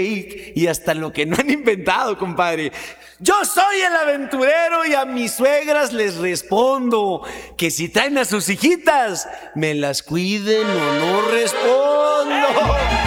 y hasta lo que no han inventado, compadre. Yo soy el aventurero y a mis suegras les respondo que si traen a sus hijitas, me las cuiden o no respondo.